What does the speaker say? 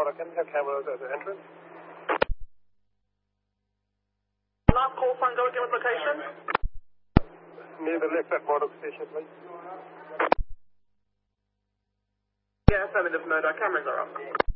Murdoch, can we have cameras at the entrance? Last call sign, go again with location. Near the lift at Murdoch Station, please. Yeah, affirmative, Murdoch. Cameras are up.